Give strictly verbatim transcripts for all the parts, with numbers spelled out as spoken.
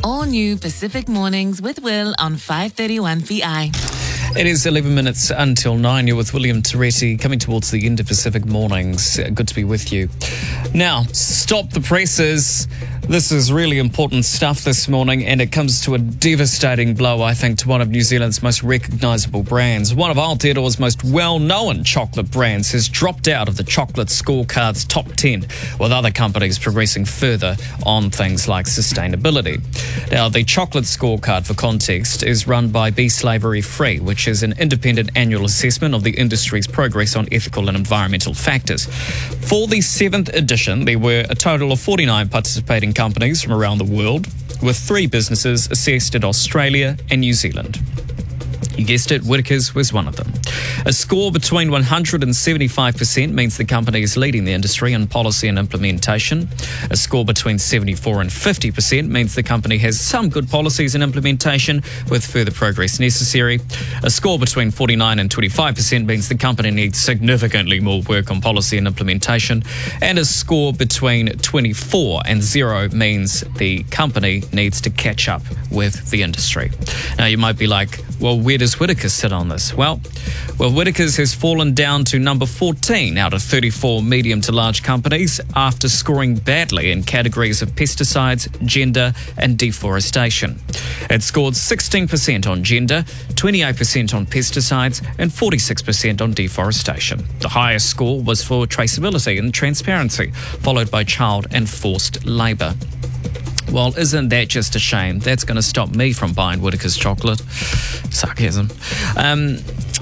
All new Pacific Mornings with Will on five thirty-one P I. It is eleven minutes until nine. You're with William Toretti, coming towards the end of Pacific Mornings. Good to be with you. Now, stop the presses. This is really important stuff this morning, and it comes to a devastating blow, I think, to one of New Zealand's most recognisable brands. One of Aotearoa's most well-known chocolate brands has dropped out of the chocolate scorecard's top ten, with other companies progressing further on things like sustainability. Now, the chocolate scorecard, for context, is run by Be Slavery Free, which is an independent annual assessment of the industry's progress on ethical and environmental factors. For the seventh edition, there were a total of forty-nine participating companies from around the world, with three businesses assessed in Australia and New Zealand. You guessed it, Whittaker's was one of them. A score between one hundred and seventy-five percent means the company is leading the industry in policy and implementation. A score between seventy-four and fifty percent means the company has some good policies and implementation, with further progress necessary. A score between forty-nine and twenty-five percent means the company needs significantly more work on policy and implementation. And a score between twenty-four and zero means the company needs to catch up with the industry. Now, you might be like, well, where does Whittaker's sit on this? Well, well, Whittaker's has fallen down to number fourteen out of thirty-four medium to large companies after scoring badly in categories of pesticides, gender and deforestation. It scored sixteen percent on gender, twenty-eight percent on pesticides and forty-six percent on deforestation. The highest score was for traceability and transparency, followed by child and forced labour. Well, isn't that just a shame? That's going to stop me from buying Whittaker's chocolate. Sarcasm. Um,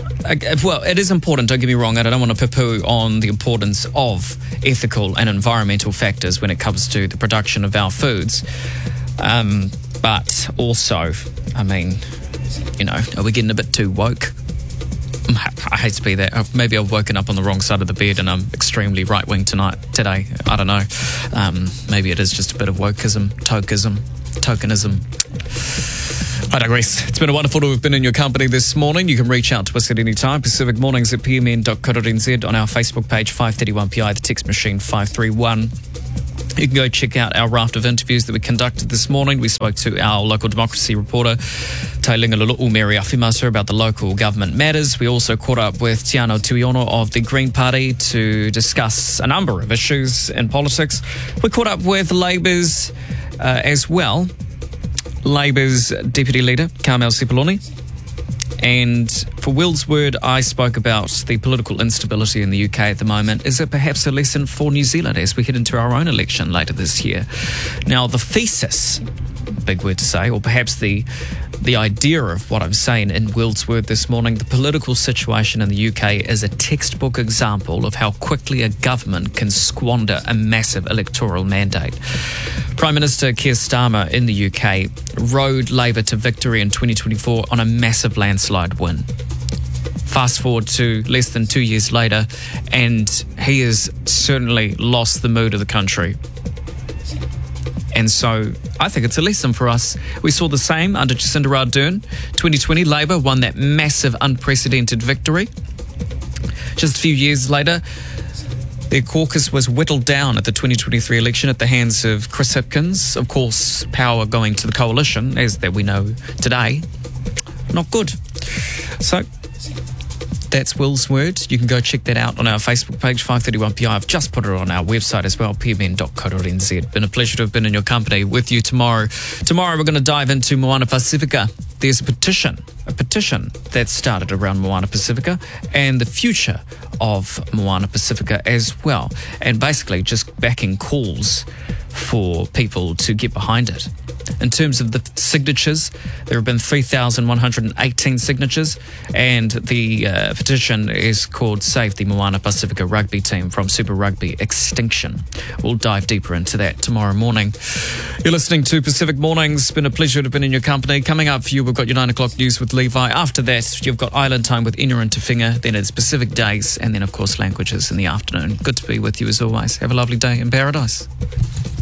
well, it is important, don't get me wrong, and I don't want to poo-poo on the importance of ethical and environmental factors when it comes to the production of our foods. Um, but also, I mean, you know, are we getting a bit too woke? I hate to be that. Maybe I've woken up on the wrong side of the bed and I'm extremely right-wing tonight, today. I don't know. Um, maybe it is just a bit of wokeism, tokeism, tokenism. I digress. It's been a wonderful to have been in your company this morning. You can reach out to us at any time. Pacific Mornings at p m n dot co dot n z, on our Facebook page, five thirty-one P I, the text machine five three one. You can go check out our raft of interviews that we conducted this morning. We spoke to our local democracy reporter, Te Lingalulu Mary Awhimata, about the local government matters. We also caught up with Tiano Tuiono of the Green Party to discuss a number of issues in politics. We caught up with Labour's uh, as well. Labour's Deputy Leader, Carmel Sepuloni. And for Will's word, I spoke about the political instability in the U K at the moment. Is it perhaps a lesson for New Zealand as we head into our own election later this year? Now, the thesis, big word to say, or perhaps the the idea of what I'm saying in Will's word this morning, the political situation in the U K is a textbook example of how quickly a government can squander a massive electoral mandate. Prime Minister Keir Starmer in the U K rode Labour to victory in twenty twenty-four on a massive landslide win. Fast forward to less than two years later, and he has certainly lost the mood of the country. And so I think it's a lesson for us. We saw the same under Jacinda Ardern. twenty twenty, Labour won that massive, unprecedented victory. Just a few years later, their caucus was whittled down at the twenty twenty-three election at the hands of Chris Hipkins. Of course, power going to the coalition, as that we know today. Not good. So that's Will's word. You can go check that out on our Facebook page, five thirty-one P I. I've just put it on our website as well, p m n dot co dot n z. Been a pleasure to have been in your company with you tomorrow. Tomorrow we're going to dive into Moana Pacifica. There's a petition, a petition that started around Moana Pacifica and the future of Moana Pacifica as well. And basically just backing calls for people to get behind it. In terms of the signatures, there have been three thousand one hundred eighteen signatures, and the uh, petition is called Save the Moana Pacifica Rugby Team from Super Rugby Extinction. We'll dive deeper into that tomorrow morning. You're listening to Pacific Mornings. It's been a pleasure to have been in your company. Coming up for you, we've got your nine o'clock news with Levi. After that, you've got Island Time with Ina and Tafinga. Then it's Pacific Days, and then, of course, languages in the afternoon. Good to be with you as always. Have a lovely day in paradise.